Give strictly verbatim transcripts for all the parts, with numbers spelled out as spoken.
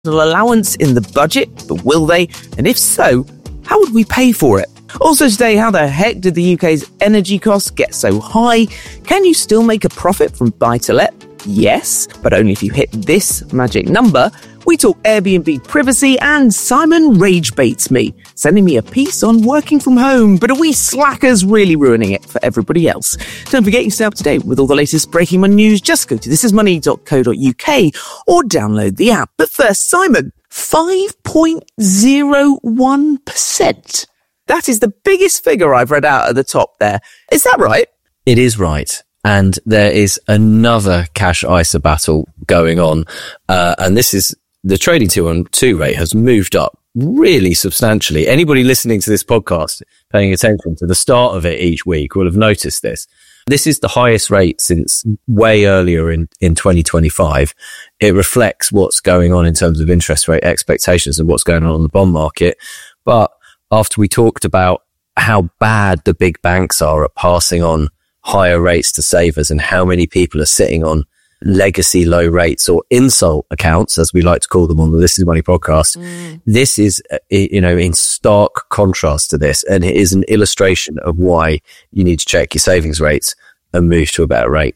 allowance in the budget, but will they? And if so, how would we pay for it? Also today, how the heck did the U K's energy costs get so high? Can you still make a profit from buy-to-let? Yes, but only if you hit this magic number. We talk Airbnb privacy, and Simon rage baits me, sending me a piece on working from home, but are we slackers really ruining it for everybody else? Don't forget you stay up to date with all the latest breaking money news. Just go to this is money dot co dot uk or download the app. But first, Simon, five point zero one percent. That is the biggest figure I've read out at the top there. Is that right? It is right. And there is another cash I S A battle going on. Uh, and this is the trading two on two rate has moved up really substantially. Anybody listening to this podcast, paying attention to the start of it each week, will have noticed this. This is the highest rate since way earlier in, in twenty twenty-five. It reflects what's going on in terms of interest rate expectations and what's going on on the bond market. But after we talked about how bad the big banks are at passing on higher rates to savers and how many people are sitting on legacy low rates or insult accounts, as we like to call them on the This Is Money podcast. Mm. This is, you know, in stark contrast to this. And it is an illustration of why you need to check your savings rates and move to a better rate.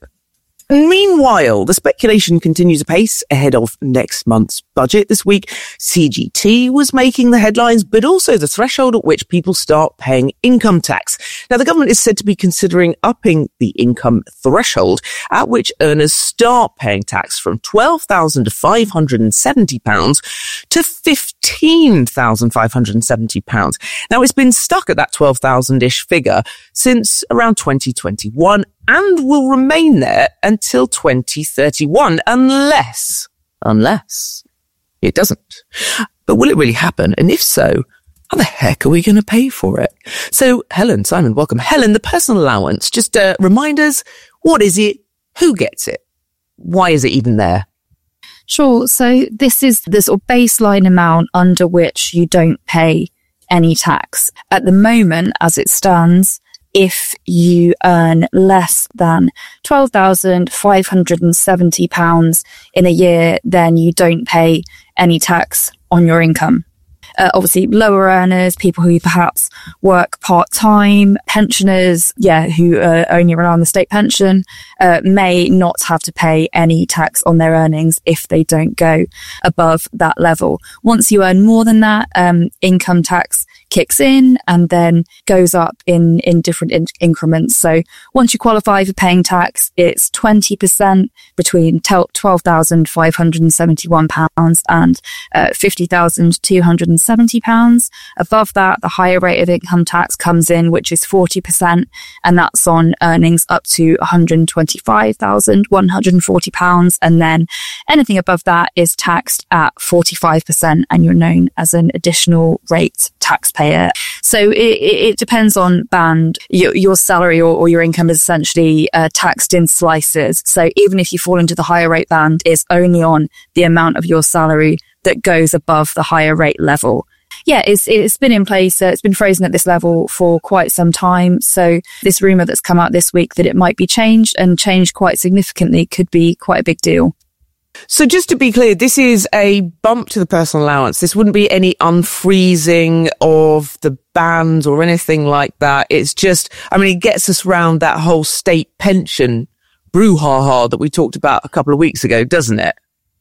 Meanwhile, the speculation continues apace ahead of next month's budget. This week, C G T was making the headlines, but also the threshold at which people start paying income tax. Now, the government is said to be considering upping the income threshold at which earners start paying tax from twelve thousand five hundred seventy pounds to fifteen thousand five hundred seventy pounds. Now, it's been stuck at that twelve thousand-ish figure since around twenty twenty-one, and will remain there until twenty thirty-one, unless, unless it doesn't. But will it really happen? And if so, how the heck are we going to pay for it? So, Helen, Simon, welcome. Helen, the personal allowance, just uh, remind us, what is it? Who gets it? Why is it even there? Sure. So this is the sort of baseline amount under which you don't pay any tax. At the moment, as it stands, if you earn less than twelve thousand five hundred seventy pounds in a year, then you don't pay any tax on your income. Uh, obviously, lower earners, people who perhaps work part-time, pensioners, yeah, who uh, only rely on the state pension, uh, may not have to pay any tax on their earnings if they don't go above that level. Once you earn more than that, um, income tax kicks in and then goes up in, in different in- increments. So once you qualify for paying tax, it's twenty percent between twelve thousand five hundred seventy-one pounds and uh, fifty thousand two hundred seventy pounds. Above that, the higher rate of income tax comes in, which is forty percent, and that's on earnings up to one hundred twenty-five thousand one hundred forty pounds. And then anything above that is taxed at forty-five percent, and you're known as an additional rate taxpayer. So it, it depends on band. Your, your salary or, or your income is essentially uh, taxed in slices. So even if you fall into the higher rate band, it's only on the amount of your salary that goes above the higher rate level. Yeah, it's it's been in place. Uh, it's been frozen at this level for quite some time. So this rumour that's come out this week that it might be changed and changed quite significantly could be quite a big deal. So just to be clear, this is a bump to the personal allowance. This wouldn't be any unfreezing of the band or anything like that. It's just, I mean, it gets us round that whole state pension brouhaha that we talked about a couple of weeks ago, doesn't it?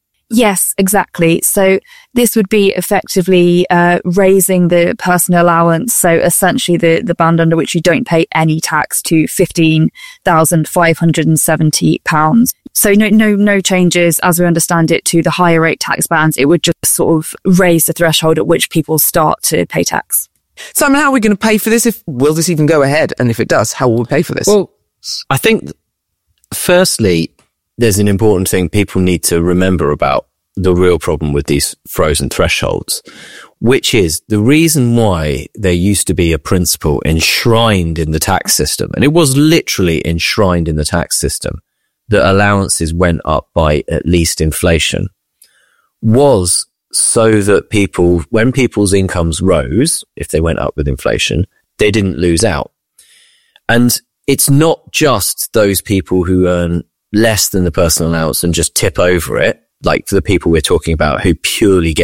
Yes, exactly. So this would be effectively uh, raising the personal allowance. So essentially the, the band under which you don't pay any tax to fifteen thousand five hundred seventy pounds. So no, no, no changes as we understand it to the higher rate tax bands. It would just sort of raise the threshold at which people start to pay tax. Simon, how are we going to pay for this? If will this even go ahead? And if it does, how will we pay for this? Well, I think firstly, there's an important thing people need to remember about the real problem with these frozen thresholds, which is the reason why there used to be a principle enshrined in the tax system, and it was literally enshrined in the tax system, that allowances went up by at least inflation, was so that people, when people's incomes rose, if they went up with inflation, they didn't lose out. And it's not just those people who earn less than the personal allowance and just tip over it like for the people we're talking about who purely get